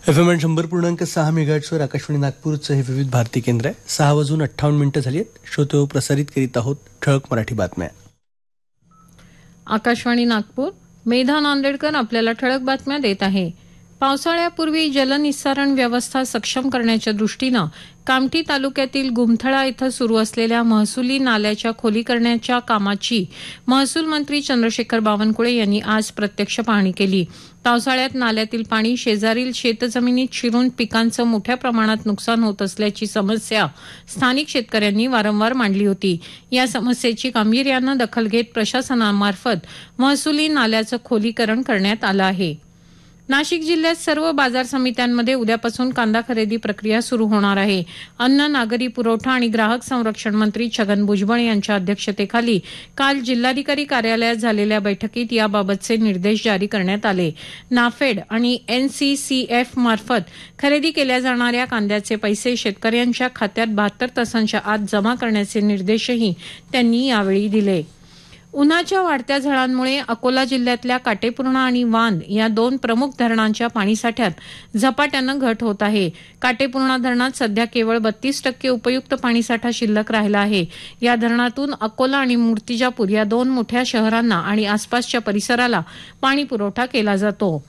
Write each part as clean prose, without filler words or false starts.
FM 100.6 मेगाहर्ट्झवर Akashvani नागपूरचं हे विविध भारती केंद्र आहे. 6:58 झाली आहेत. श्रोते प्रसारित करीत आहोत ठळक मराठी बातम्या. आकाशवाणी नागपूर. मेधा नांदेडकर आपल्याला ठळक बातम्या देत आहे. पावसाळ्यापूर्वी जलनिस्सारण व्यवस्था सक्षम करण्याच्या दृष्टीनं कामठी तालुक्यातील गुमथळा इथं सुरू असलेल्या महसुली नाल्याच्या खोलीकरणाच्या कामाची महसूल मंत्री चंद्रशेखर बावनकुळे यांनी आज प्रत्यक्ष पाहणी केली. पावसाळ्यात नाल्यातील पाणी शेजारील शेतजमिनीत शिरून पिकांचं मोठ्या प्रमाणात नुकसान होत असल्याची समस्या स्थानिक शेतकऱ्यांनी वारंवार मांडली होती. या समस्येची गांभीर्यानं दखल घेत प्रशासनामार्फत महसुली नाल्याचं खोलीकरण करण्यात आलं आहे. नाशिक जिल्ह्यात सर्व बाजार समित्यांमध्ये उद्यापासून कांदा खरेदी प्रक्रिया सुरू होणार आहे. अन्न, नागरी पुरवठा आणि ग्राहक संरक्षण मंत्री छगन भुजबळ यांच्या अध्यक्षतेखाली काल जिल्हाधिकारी कार्यालयात झालेल्या बैठकीत याबाबतचे निर्देश जारी करण्यात आले. नाफेड आणि NCCF मार्फत खरेदी केल्या जाणाऱ्या कांद्याचे पैसे शेतकऱ्यांच्या खात्यात 72 तासांच्या आत जमा करण्याचे निर्देशही त्यांनी यावेळी दिले. उन्हाच्या वाढत्या झळांमुळे अकोला जिल्ह्यातल्या काटेपूर्णा आणि वान या 2 प्रमुख धरणांच्या पाणीसाठ्यात झपाट्यानं घट होत आहे. काटेपूर्णा धरणात सध्या केवळ 32% उपयुक्त पाणीसाठा शिल्लक राहिला आहे. या धरणातून अकोला आणि मूर्तिजापूर या 2 मोठ्या शहरांना आणि आसपासच्या परिसराला पाणी पुरवठा केला जातो.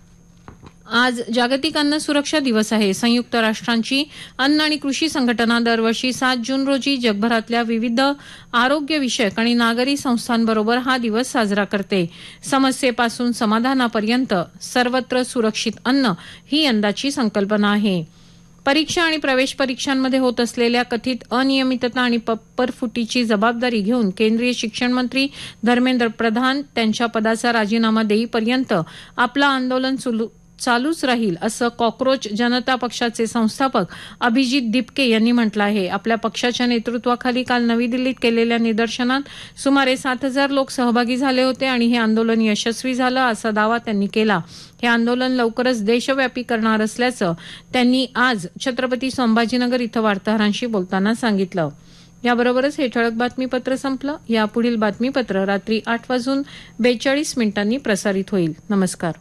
आज जागतिक अन्न सुरक्षा दिवस आहे. संयुक्त राष्ट्रांची अन्न आणि कृषी संघटना दरवर्षी 7 जून रोजी जगभरातल्या विविध आरोग्यविषयक आणि नागरी संस्थांबरोबर हा दिवस साजरा करते. समस्येपासून समाधानापर्यंत सर्वत्र सुरक्षित अन्न ही यंदाची संकल्पना आहे. परीक्षा आणि प्रवेश परीक्षांमध्ये होत असलेल्या कथित अनियमितता आणि पेपरफुटीची जबाबदारी घेऊन केंद्रीय शिक्षण मंत्री धर्मेंद्र प्रधान त्यांच्या पदाचा राजीनामा देईपर्यंत आपलं आंदोलन चालूच राहील असं कॉक्रोच जनता पक्षाचे संस्थापक अभिजित दिपके यांनी म्हटलं आहे. आपल्या पक्षाच्या नेतृत्वाखाली काल नवी दिल्लीत केलेल्या निदर्शनात सुमारे 7,000 लोक सहभागी झाले होते आणि हे आंदोलन यशस्वी झालं असा दावा त्यांनी केला. हे आंदोलन लवकरच देशव्यापी करणार असल्याचं त्यांनी आज छत्रपती संभाजीनगर इथं वार्ताहरांशी बोलताना सांगितलं. याबरोबरच हे ठळक बातमीपत्र संपलं. यापुढील बातमीपत्र रात्री 8:42 प्रसारित होईल. नमस्कार.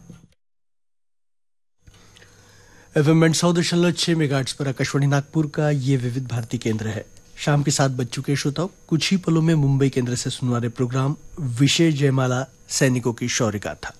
FM 100.6 मेगाहर्ट्ज़ पर आकाशवाणी नागपुर का ये विविध भारती केंद्र है. शाम के 7 बज चुके श्रोताओं. कुछ ही पलों में मुंबई केंद्र से सुनवा रहे प्रोग्राम विशेष जयमाला सैनिकों की शौर्य गाथा.